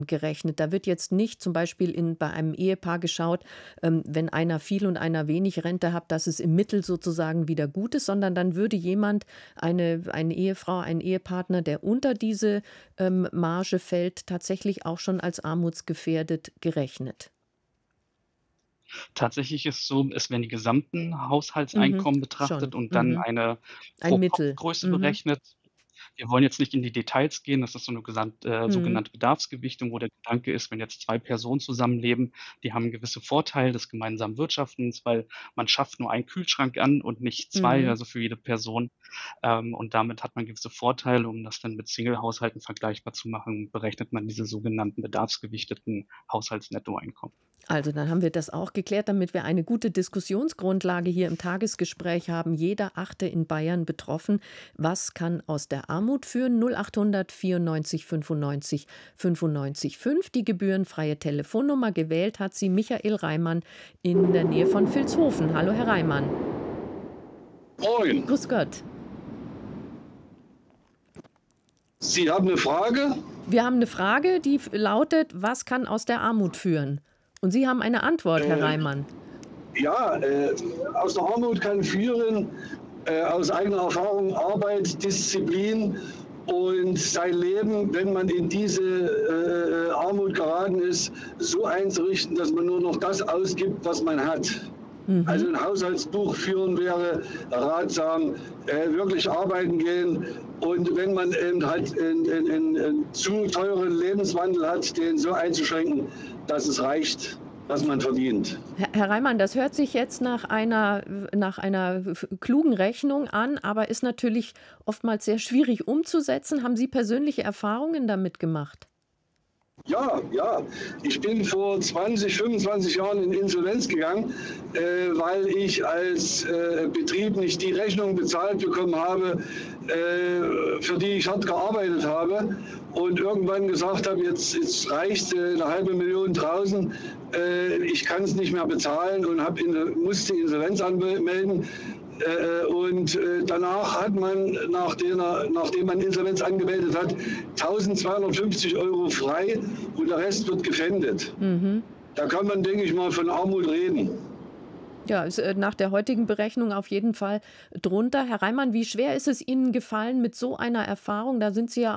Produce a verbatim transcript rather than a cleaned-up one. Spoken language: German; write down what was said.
gerechnet. Da wird jetzt nicht zum Beispiel in bei einem Ehepaar geschaut, ähm, wenn einer viel und einer wenig Rente hat, dass es im Mittel sozusagen wieder gut ist, sondern dann würde jemand, eine eine Ehefrau, ein Ehepartner, der unter diese, ähm, Marge fällt, tatsächlich auch schon als armutsgefährdet gerechnet. Tatsächlich ist so, es werden die gesamten Mhm, Haushaltseinkommen schon. betrachtet und dann Mhm. eine Ein Mittel. Pro-Kopf-Größe Mhm. berechnet. Wir wollen jetzt nicht in die Details gehen, das ist so 'ne gesamt äh, Mhm. sogenannte Bedarfsgewichtung, wo der Gedanke ist, wenn jetzt zwei Personen zusammenleben, die haben gewisse Vorteile des gemeinsamen Wirtschaftens, weil man schafft nur einen Kühlschrank an und nicht zwei, Mhm. also für jede Person. Ähm, und damit hat man gewisse Vorteile. Um das dann mit Single-Haushalten vergleichbar zu machen, berechnet man diese sogenannten bedarfsgewichteten Haushaltsnettoeinkommen. Also, dann haben wir das auch geklärt, damit wir eine gute Diskussionsgrundlage hier im Tagesgespräch haben. Jeder Achte in Bayern betroffen. Was kann aus der Armut führen? null achthundert vierundneunzig fünfundneunzig fünfundneunzig fünf, die gebührenfreie Telefonnummer. Gewählt hat sie Michael Reimann in der Nähe von Vilshofen. Hallo, Herr Reimann. Moin. Grüß Gott. Sie haben 'ne Frage? Wir haben 'ne Frage, die f lautet: „Was kann aus der Armut führen?“ Und Sie haben eine Antwort, Herr Äh, Reimann. ja, äh, aus der Armut kann führen, äh, aus eigener Erfahrung Arbeit, Disziplin und sein Leben, wenn man in diese, äh, Armut geraten ist, so einzurichten, dass man nur noch das ausgibt, was man hat. Also Mhm. 'n Haushaltsbuch führen wäre ratsam, äh, wirklich arbeiten gehen und wenn man eben halt 'n 'n 'n 'n zu teuren Lebenswandel hat, den so einzuschränken, dass es reicht, was man verdient. Herr Herr Reimann, das hört sich jetzt nach einer w nach einer f klugen Rechnung an, aber ist natürlich oftmals sehr schwierig umzusetzen. Haben Sie persönliche Erfahrungen damit gemacht? Ja, ja. Ich bin vor zwanzig, fünfundzwanzig Jahren in Insolvenz gegangen, äh, weil ich als, äh, Betrieb nicht die Rechnung bezahlt bekommen habe, äh, für die ich hart gearbeitet habe und irgendwann gesagt habe: „Jetzt jetzt reicht's, äh, 'ne halbe Million draußen, äh, ich kann's nicht mehr bezahlen“ und habe in musste Insolvenz anmel melden. Äh, und, äh, danach hat man, nachdem er nachdem man Insolvenz angemeldet hat, tausendzweihundertfünfzig Euro frei und der Rest wird gepfändet. Mhm. Da kann man, denke ich mal, von Armut reden. Ja, ist, äh, nach der heutigen Berechnung auf jeden Fall drunter. Herr Reimann, wie schwer ist es Ihnen gefallen mit so einer Erfahrung? Da sind Sie ja